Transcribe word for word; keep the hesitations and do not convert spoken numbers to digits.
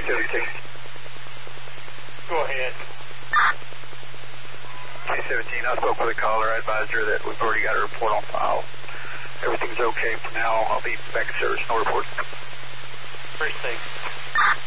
seventeen. Go ahead. K seventeen, I spoke with a caller. I advised her that we've already got a report on file. Everything's okay for now. I'll be back in service. No report. Pretty safe.